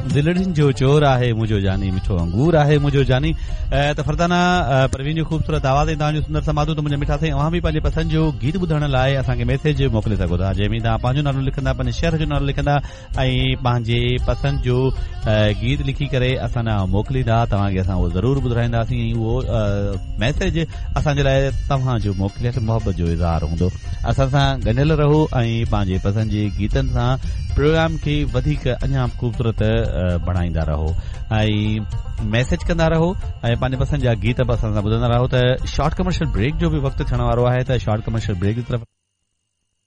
दिलड़िन जो चोर आहे मुंहिंजो जानी, मिठो अंगूर आहे मुंहिंजो जानी। त फरदाना परवीन जो ख़ूबसूरत आवाज़ ऐं तव्हांजो सुंदर समादो त मुंहिंजा मिठा साईं, अव्हां बि पंहिंजे पसंदि जो गीत ॿुधण लाइ असांखे मैसेज मोकिले सघो था, जंहिंमें तव्हां पंहिंजो नालो लिखंदा, पंहिंजे शहर जो नालो लिखंदा ऐं पंहिंजे पसंदि जो गीत लिखी करे असां मोकिलींदा। तव्हांखे असां उहो ज़रूरु ॿुधाईंदासीं ऐं उहो मैसेज असांजे लाइ तव्हांजो मोकिलियत मोहबत जो इज़हार हूंदो। असां सां ॻंढियल रहो ऐं पंहिंजे पसंदि जे गीतनि सां प्रोग्राम खे वधीक अञा ख़ूबसूरत बणाईंदा रहो ऐं मैसेज कंदा रहो ऐं पंहिंजे पसंदि जा गीत बि असां सां ॿुधंदा रहो। त शॉर्ट कमर्शियल ब्रेक जो बि वक़्तु थियण वारो आहे, त शॉर्ट कमर्शियल ब्रेक जी तरफ़